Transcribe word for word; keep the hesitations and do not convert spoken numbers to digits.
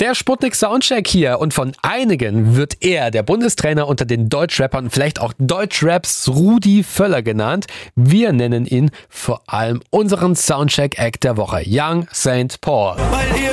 Der Sputnik Soundcheck hier und von einigen wird er der Bundestrainer unter den Deutschrappern, vielleicht auch Deutschraps Rudi Völler genannt. Wir nennen ihn vor allem unseren Soundcheck-Act der Woche, Young Saint Paul. Weil ihr